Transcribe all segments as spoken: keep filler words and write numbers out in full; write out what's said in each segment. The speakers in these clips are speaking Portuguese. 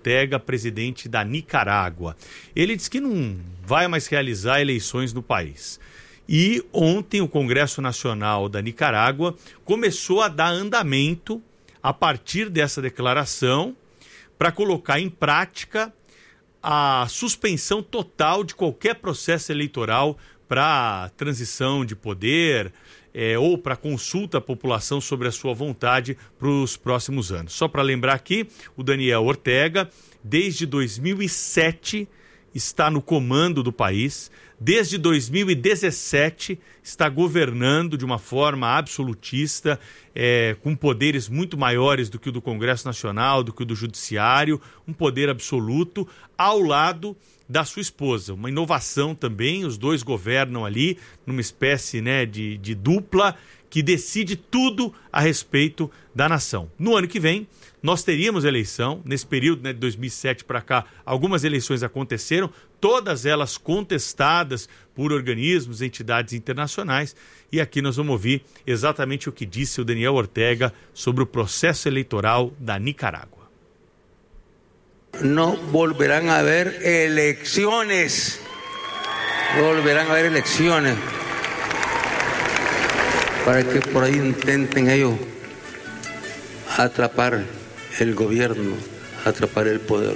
Ortega, presidente da Nicarágua. Ele diz que não vai mais realizar eleições no país. E ontem o Congresso Nacional da Nicarágua começou a dar andamento a partir dessa declaração para colocar em prática a suspensão total de qualquer processo eleitoral para transição de poder é, ou para consulta à população sobre a sua vontade para os próximos anos. Só para lembrar aqui, o Daniel Ortega, desde dois mil e sete, está no comando do país. Desde dois mil e dezessete está governando de uma forma absolutista, é, com poderes muito maiores do que o do Congresso Nacional, do que o do Judiciário, um poder absoluto, ao lado da sua esposa. Uma inovação também, os dois governam ali numa espécie, né, de, de dupla que decide tudo a respeito da nação. No ano que vem, nós teríamos eleição, nesse período, né, de dois mil e sete para cá, algumas eleições aconteceram, todas elas contestadas por organismos, entidades internacionais, e aqui nós vamos ouvir exatamente o que disse o Daniel Ortega sobre o processo eleitoral da Nicarágua. Não volverão a haver eleições, volverão a haver eleições, para que por aí intentem ellos atrapar o governo, atrapar o poder.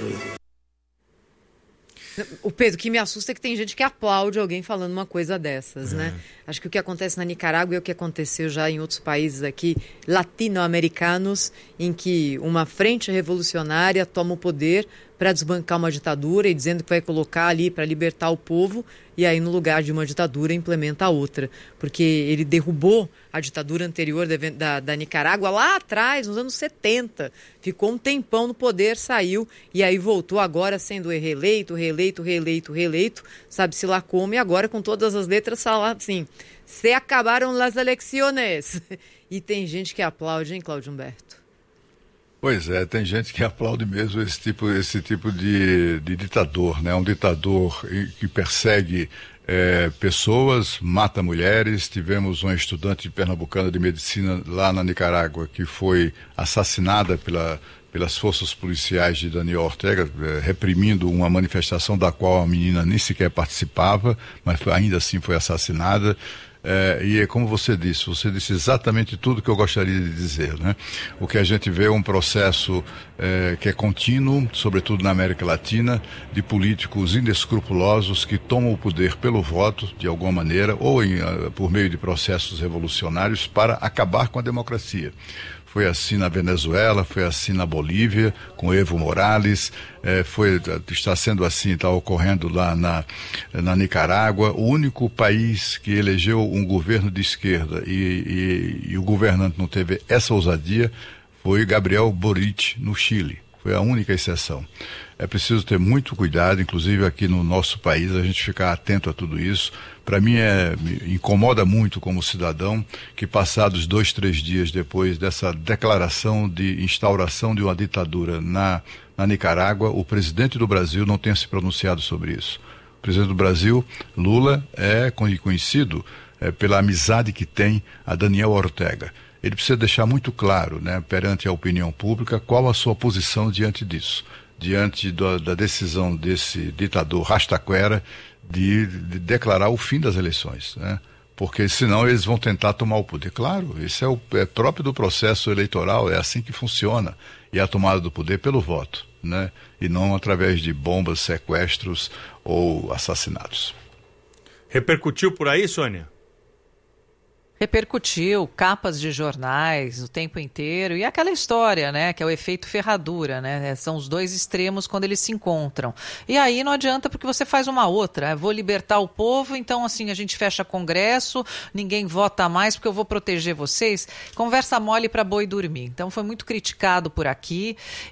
O Pedro, o que me assusta é que tem gente que aplaude alguém falando uma coisa dessas, é. né? Acho que o que acontece na Nicarágua é o que aconteceu já em outros países aqui, latino-americanos, em que uma frente revolucionária toma o poder para desbancar uma ditadura e dizendo que vai colocar ali para libertar o povo, e aí no lugar de uma ditadura implementa a outra, porque ele derrubou a ditadura anterior da, da, da Nicarágua lá atrás, nos anos setenta, ficou um tempão no poder, saiu e aí voltou agora sendo reeleito, reeleito, reeleito, reeleito, sabe-se lá como, e agora com todas as letras fala assim, se acabaram as eleições. E tem gente que aplaude, hein, Cláudio Humberto? Pois é, tem gente que aplaude mesmo esse tipo, esse tipo de, de ditador, né? Um ditador que persegue é, pessoas, mata mulheres. Tivemos uma estudante pernambucana de medicina lá na Nicarágua que foi assassinada pela, pelas forças policiais de Daniel Ortega, é, reprimindo uma manifestação da qual a menina nem sequer participava, mas foi, ainda assim foi assassinada. É, e é como você disse, você disse exatamente tudo que eu gostaria de dizer, né? O que a gente vê é um processo é, que é contínuo, sobretudo na América Latina, de políticos inescrupulosos que tomam o poder pelo voto, de alguma maneira, ou em, por meio de processos revolucionários para acabar com a democracia. Foi assim na Venezuela, foi assim na Bolívia, com Evo Morales, é, foi, está sendo assim, está ocorrendo lá na, na Nicarágua. O único país que elegeu um governo de esquerda e, e, e o governante não teve essa ousadia foi Gabriel Boric, no Chile. Foi a única exceção. É preciso ter muito cuidado, inclusive aqui no nosso país, a gente ficar atento a tudo isso. Para mim, é, me incomoda muito como cidadão que passados dois, três dias depois dessa declaração de instauração de uma ditadura na, na Nicarágua, o presidente do Brasil não tenha se pronunciado sobre isso. O presidente do Brasil, Lula, é conhecido é, pela amizade que tem a Daniel Ortega. Ele precisa deixar muito claro, né, perante a opinião pública, qual a sua posição diante disso, diante da, da decisão desse ditador rastaquera de, de declarar o fim das eleições, né? Porque senão eles vão tentar tomar o poder. Claro, isso é, o, é próprio do processo eleitoral, é assim que funciona, e a tomada do poder pelo voto, né? E não através de bombas, sequestros ou assassinatos. Repercutiu por aí, Sônia? Repercutiu, capas de jornais o tempo inteiro, e aquela história, né, que é o efeito ferradura, né, são os dois extremos quando eles se encontram. E aí não adianta porque você faz uma outra, vou libertar o povo, então assim a gente fecha congresso, ninguém vota mais porque eu vou proteger vocês, conversa mole para boi dormir. Então foi muito criticado por aqui,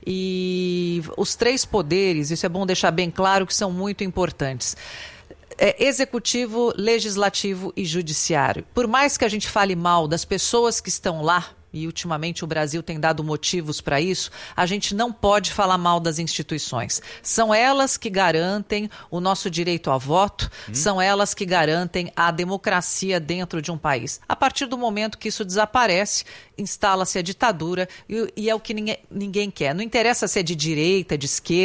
e os três poderes, isso é bom deixar bem claro que são muito importantes. É, executivo, legislativo e judiciário. Por mais que a gente fale mal das pessoas que estão lá, e ultimamente o Brasil tem dado motivos para isso, a gente não pode falar mal das instituições. São elas que garantem o nosso direito a voto, hum. são elas que garantem a democracia dentro de um país. A partir do momento que isso desaparece, instala-se a ditadura, e, e é o que ninguém, ninguém quer. Não interessa se é de direita, de esquerda,